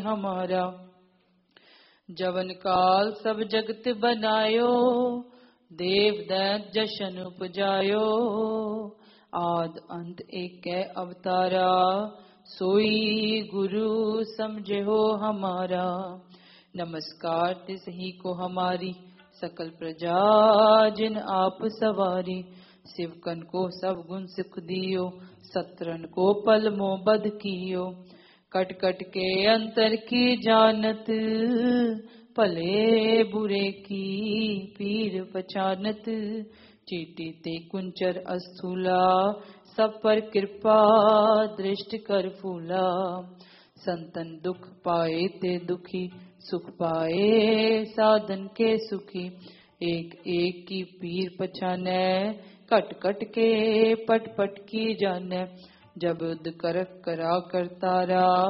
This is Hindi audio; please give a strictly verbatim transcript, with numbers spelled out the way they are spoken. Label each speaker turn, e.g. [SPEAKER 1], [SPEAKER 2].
[SPEAKER 1] हमारा। जवन काल सब जगत बनायो, देव दैत जशन उपजायो। आद अंत एक अवतारा, सोई गुरु समझे हो हमारा। नमस्कार तिस ही को हमारी, सकल प्रजा जिन आप सवारी। शिवकन को सब गुण सुख दियो, सत्रन को पल मोह बध कियो। कट कट के अंतर की जानत, भले बुरे की पीर पहचानत। चीटी ते कुंचर अस्थूला, सब पर कृपा दृष्टि कर फूला। संतन दुख पाए ते दुखी, सुख पाए साधन के सुखी। एक एक की पीर पहचाने, कट कट के पट पट की जाने। जब युद्ध कर करा करतारा,